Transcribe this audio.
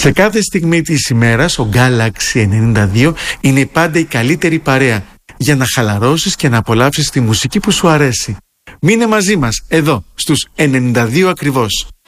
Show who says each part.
Speaker 1: Σε κάθε στιγμή της ημέρας ο Galaxy 92 είναι πάντα η καλύτερη παρέα για να χαλαρώσεις και να απολαύσεις τη μουσική που σου αρέσει. Μείνε μαζί μας εδώ στους 92 ακριβώς.